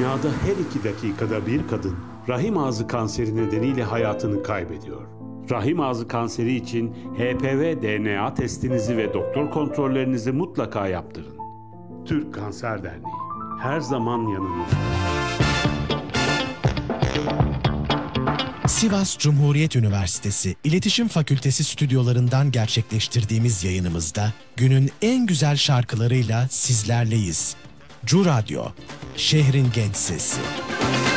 Dünyada her 2 dakikada bir kadın rahim ağzı kanseri nedeniyle hayatını kaybediyor. Rahim ağzı kanseri için HPV DNA testinizi ve doktor kontrollerinizi mutlaka yaptırın. Türk Kanser Derneği her zaman yanınızda. Sivas Cumhuriyet Üniversitesi İletişim Fakültesi stüdyolarından gerçekleştirdiğimiz yayınımızda günün en güzel şarkılarıyla sizlerleyiz. Cu Radyo, şehrin genç sesi.